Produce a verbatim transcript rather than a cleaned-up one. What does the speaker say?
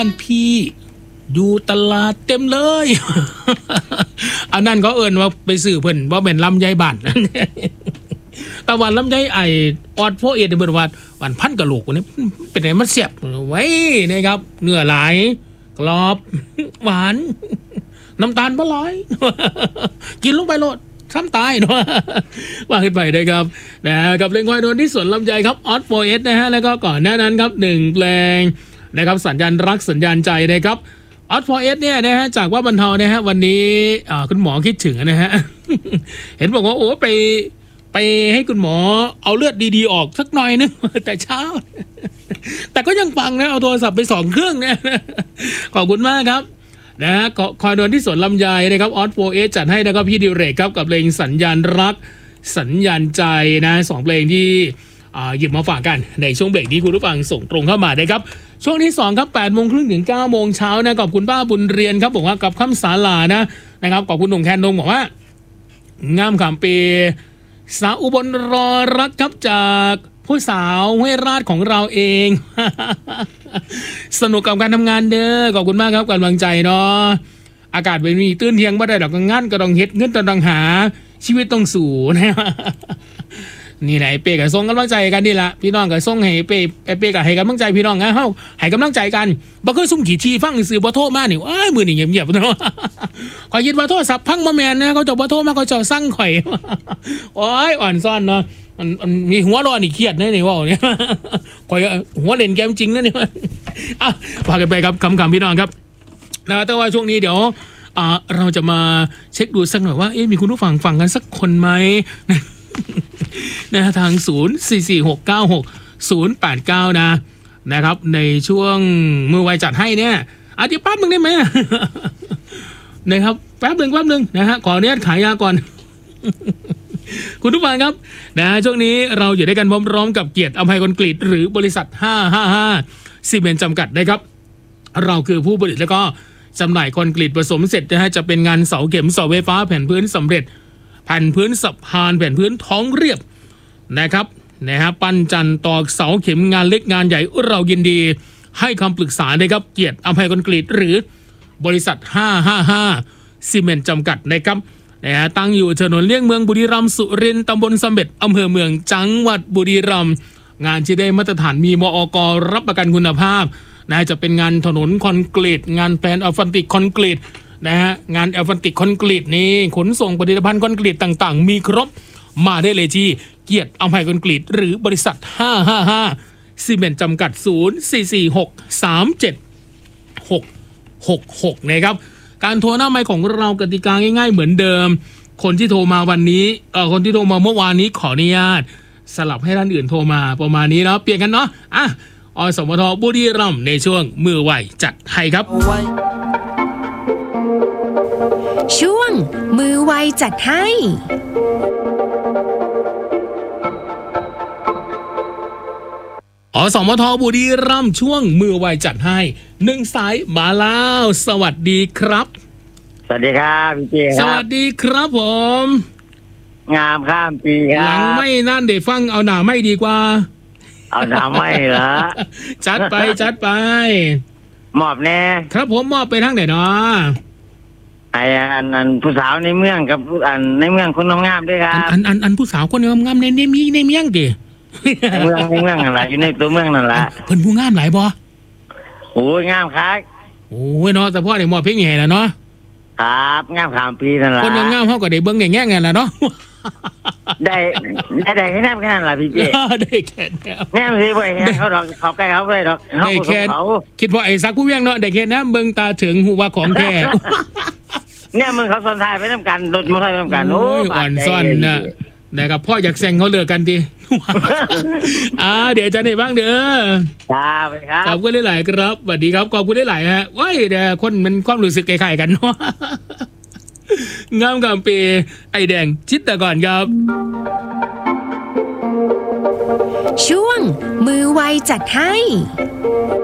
อันพี่อยู่ตลาดเต็มเลย อันนั้นเขาเอิ้นว่าไปซื้อเพิ่นว่าเป็นลำไยบ้าน แต่ว่าลำไยไอออดโฟเอทเบิดว่าวันพันกะโหลกนี่เป็นไงมันเสียบไว้นะครับเนื้อหลายกรอบ หวานน้ำตาลบ่หลาย กินลงไปโลดซ้ำตายเนาะ ว่าขึ้นไปได้ครับนะครับเพลงควายโดนที่สวนลำไยครับออดโฟเอสนะฮะแล้วก็ก่อนหน้านั้นครับหนึ่งเพลงนะครับสัญญาณรักสัญญาณใจนะครับออดโฟเอสเนี่ยนะฮะจากว่าบรรเทานะฮะวันนี้คุณหมอคิดถึงนะฮะ เห็นบอกว่าโอ้ไปไปให้คุณหมอเอาเลือดดีๆออกสักหน่อยนึง แต่เช้า แต่ก็ยังฟังนะเอาโทรศัพท์ไปสองเครื่องเนี่ย ขอบคุณมากครับนะฮะคอยโดนที่สวนลำไยนะครับออสโฟเอสจัดให้นะครับพี่ดิเรกครับกับเพลงสัญญาณรักสัญญาณใจนะสองเพลงที่หยิบมาฝากกันในช่วงเบรกนี้คุณผู้ฟังส่งตรงเข้ามาได้ครับช่วงที่สองครับแปดโมงครึ่งถึงเก้าโมงเช้านะขอบคุณป้าบุญเรียนครับบอกว่ากับคำสาลานะนะครับขอบคุณหนุ่มแคนดงบอกว่างามขามเปสาวอุบลรอรักครับจากผู้สาวห้วยราชของเราเอง สนุกกับการทำงานเด้อขอบคุณมากครับกำลังใจเนาะอากาศเป็นมีตื้นเทียงบ่ได้ดอกงานก็ต้องเฮ็ดเงินต้องหาชีวิตต้องสู้นะ นี่แหละเป้กับส่งกำลังใจกันนี่ละพี่น้องกับส่งให้เป้เป้กับให้กำลังใจพี่น้องนะเฮาให้กำลังใจกันบ่เคยซุ่มขี่ทีฟังสื่อบ่โทรมานี่อ้ายมื้อนี้เงียบๆเนาะ ข่อยคิดว่าโทรศัพท์พังบ่แม่นนะเขาจะบ่โทรมาเขาจะสั่งข่อย โอ้ยอ่อนซ่อนเนาะมันมันมีหัวร้อนนี่เครียดนะนี่ว่าเนี่ย ข่อยหัวเล่นเกมจริงนะนี่ อ่ะฝากกันไปครับคำๆพี่น้องครับนะแต่ว่าช่วงนี้เดี๋ยวอ่าเราจะมาเช็คดูสักหน่อยว่าเอ๊ะมีคุณผู้ฟังฟังกันสักคนไหม นะทางศูนย์ สี่ สี่ หก เก้า หก ศูนย์ แปด เก้านะนะครับในช่วงมือไวจัดให้เนี่ยอ่ะเดี๋ยวแป๊บนึงได้ไหม นะครับแป๊บนึงแป๊บนึงนะฮะขออนุญาตขายยาก่อน คุณผู้ฟังครับนะช่วงนี้เราอยู่ด้วยกันพร้อมๆกับเกียรติอภัยคอนกรีตหรือบริษัทห้าห้าห้าซีเมนต์จำกัดนะครับเราคือผู้ผลิตแล้วก็จำหน่ายคอนกรีตผสมเสร็จนะฮะจะเป็นงานเสาเข็มเสาไฟฟ้าแผ่นพื้นสำเร็จแผ่นพื้นสะพานแผ่นพื้นท้องเรียบนะครับนะฮะปั้นจันตอกเสาเข็มงานเล็กงานใหญ่เรายินดีให้คำปรึกษานะครับเกียรติอภัยคอนกรีตหรือบริษัทห้าห้าห้าซีเมนต์จำกัดนะครับนะฮะตั้งอยู่ถนนเลี่ยงเมืองบุรีรัมย์สุรินทร์ตำบลเสม็ดอำเภอเมืองจังหวัดบุรีรัมย์งานที่ได้มาตรฐานมีมอก.รับประกันคุณภาพนะจะเป็นงานถนนคอนกรีตงานแปลนอัลฟันติกคอนกรีตนะฮะงานอัลฟันติกคอนกรีตนี่ขนส่งผลิตภัณฑ์คอนกรีตต่างๆมีครบมาได้เลยที่เกียรติอภัยคอนกรีตหรือบริษัทห้าห้าห้าซีเมนต์จำกัดศูนย์ สี่ สี่ หก สาม เจ็ด หก หก หกนะครับการโทรหน้าไมค์ของเรากติกาง่ายๆเหมือนเดิมคนที่โทรมาวันนี้เอ่อคนที่โทรมาเมื่อวานนี้ขออนุญาตสลับให้ท่านอื่นโทรมาประมาณนี้เนาะเปลี่ยนกันเนาะอ่ะอสมทบุรีรัมย์ในช่วงมือไวจัดให้ครับช่วงมือไวจัดให้อสมทบุรีรัมย์ช่วงมือไวจัดให้หนึ่งสายมาแล้วสวัสดีครับสวัสดีครับพี่เจครับสวัสดีครับผมงามข้ามปีครับหลังไม่นั่นเดี๋ยวฟังเอาหนาไม่ดีกว่าเอาหนาไม่เหรอจัดไปจัดไปมอบแน่ครับผมมอบไปทั้งไหนเนาะไอ้อันอันผู้สาวในเมืองกับอันในเมืองคนงามด้วยครับอันอันอันผู้สาวคนงามในในมีในเมืองดิเมืองในเมืองอะไรอยู่ในตัวเมืองนั่นแหละเพิ่นผู้งามหลายบ่โอ้ยงามครับโอ้ยเนาะแต่พ่อได้มอบเพลงใหญ่แล้วเนาะครับงามข้ามปีนั่นแหละคนงามเฮาก็ได้เบิ่งได้แง่กันแล้วเนาะได้ได้ได้แค่นั้นแค่นั้นล่ะพี่เจได้แค่แนวแน่สิบ่ให้เขาดอกเขาใกล้เขาเลยดอกได้แค่คิดว่าไอ้ซักผู้เวียงเนาะได้แค่นั้นเบิ่งตาถึงหูว่าของแท้เนี่ยมึงเขาซ้อนท้ายไปนำกันรถมอเตอร์ไซค์นำกันโอ้ยอ่อนซ่อนน่ะนะครับพ่ออยากแซงเขาเลิกกันดิอ่าเดี๋ยวจะได้บ้างเด้อครับครับขอบคุณหลายๆครับสวัสดีครับขอบคุณหลายๆฮะว้ายเดี๋ยวคนมันความรู้สึกคล้ายๆกันเนาะงามกับปีไอแดงชิดแต่ก่อนครับช่วงมือไวจัดให้